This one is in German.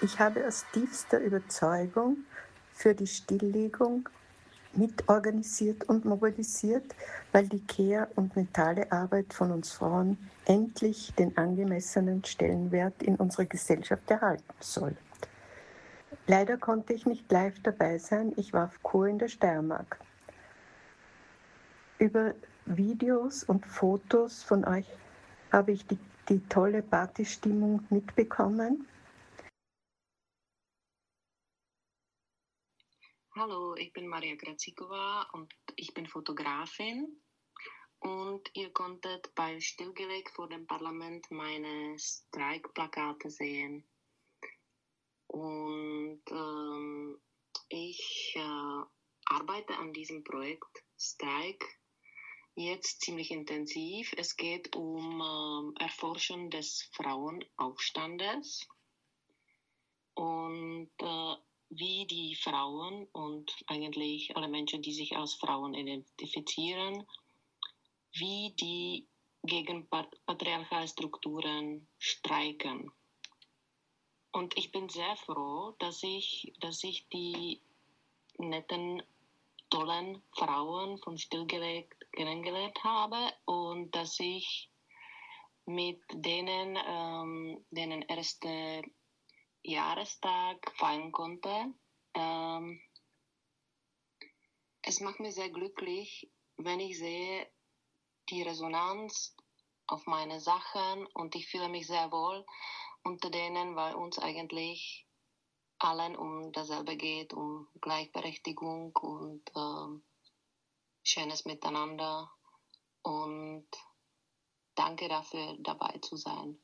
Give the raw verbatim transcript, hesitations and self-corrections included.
Ich habe aus tiefster Überzeugung für die Stilllegung mitorganisiert und mobilisiert, weil die Care- und mentale Arbeit von uns Frauen endlich den angemessenen Stellenwert in unserer Gesellschaft erhalten soll. Leider konnte ich nicht live dabei sein, ich war auf Kur in der Steiermark. Über Videos und Fotos von euch habe ich die, die tolle Partystimmung mitbekommen. Hallo, ich bin Maria Grazikova und ich bin Fotografin. Und ihr konntet bei Stillgelegt vor dem Parlament meine Streikplakate sehen. Und ähm, ich äh, arbeite an diesem Projekt Streik jetzt ziemlich intensiv. Es geht um äh, Erforschen des Frauenaufstandes und äh, wie die Frauen und eigentlich alle Menschen, die sich als Frauen identifizieren, wie die gegen patriarchale Strukturen streiken. Und ich bin sehr froh, dass ich, dass ich die netten, tollen Frauen von Stillgelegt kennengelernt habe und dass ich mit denen ähm, den ersten Jahrestag feiern konnte. Ähm, es macht mich sehr glücklich, wenn ich sehe die Resonanz auf meine Sachen und ich fühle mich sehr wohl unter denen, weil uns eigentlich allen um dasselbe geht, um Gleichberechtigung und ähm, schönes Miteinander. Und danke dafür, dabei zu sein.